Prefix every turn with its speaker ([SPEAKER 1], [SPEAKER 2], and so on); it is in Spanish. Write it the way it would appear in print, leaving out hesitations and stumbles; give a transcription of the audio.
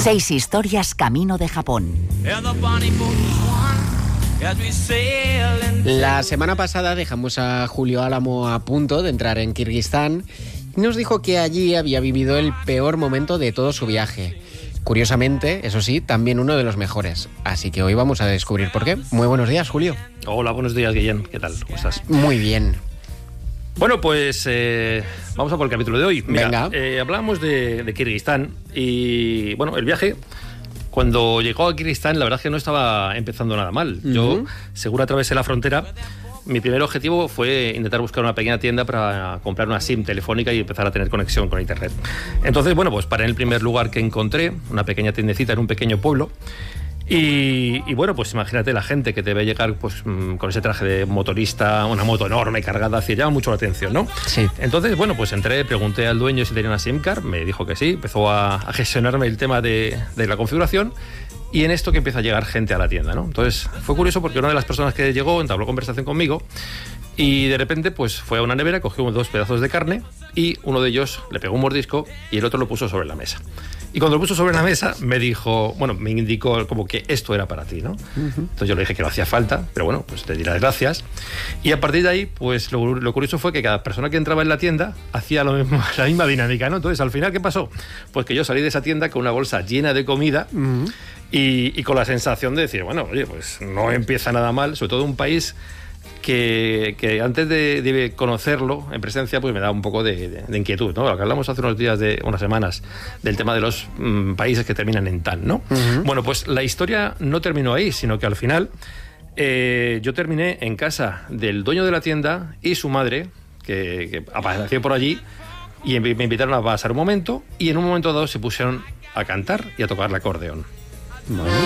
[SPEAKER 1] 6 historias camino de Japón.
[SPEAKER 2] La semana pasada dejamos a Julio Álamo a punto de entrar en Kirguistán y nos dijo que allí había vivido el peor momento de todo su viaje. Curiosamente, eso sí, también uno de los mejores. Así que hoy vamos a descubrir por qué. Muy buenos días, Julio.
[SPEAKER 3] Hola, buenos días, Guillén. ¿Qué tal? ¿Cómo estás?
[SPEAKER 2] Muy bien.
[SPEAKER 3] Bueno, pues vamos a por el capítulo de hoy.
[SPEAKER 2] Venga.
[SPEAKER 3] Hablábamos de Kirguistán y, bueno, el viaje, cuando llegó a Kirguistán, la verdad es que no estaba empezando nada mal. Yo, según atravesé la frontera, mi primer objetivo fue intentar buscar una pequeña tienda para comprar una SIM telefónica y empezar a tener conexión con internet. Entonces, bueno, pues paré en el primer lugar que encontré, una pequeña tiendecita en un pequeño pueblo. Y bueno, pues imagínate la gente que te ve llegar pues con ese traje de motorista, una moto enorme cargada, llama mucho la atención, ¿no?
[SPEAKER 2] Sí.
[SPEAKER 3] Entonces, bueno, pues entré, pregunté al dueño si tenía una SIM card, me dijo que sí, empezó a gestionarme el tema de la configuración. Y en esto que empieza a llegar gente a la tienda, ¿no? Entonces fue curioso porque una de las personas que llegó entabló conversación conmigo y de repente pues fue a una nevera, cogió 2 pedazos de carne y uno de ellos le pegó un mordisco y el otro lo puso sobre la mesa. Y cuando lo puso sobre la mesa me dijo, bueno, me indicó como que esto era para ti, ¿no? Entonces yo le dije que no hacía falta, pero bueno, pues te di las gracias. Y a partir de ahí, pues lo curioso fue que cada persona que entraba en la tienda hacía la misma dinámica, ¿no? Entonces al final, ¿qué pasó? Pues que yo salí de esa tienda con una bolsa llena de comida y con la sensación de decir, bueno, oye, pues no empieza nada mal, sobre todo un país que antes de conocerlo en presencia pues me da un poco de inquietud, ¿no? Lo que hablamos hace unas semanas del tema de los países que terminan en tan, ¿no? Bueno, pues la historia no terminó ahí, sino que al final yo terminé en casa del dueño de la tienda y su madre, que apareció por allí, y me invitaron a pasar un momento, y en un momento dado se pusieron a cantar y a tocar el acordeón.
[SPEAKER 2] Bueno.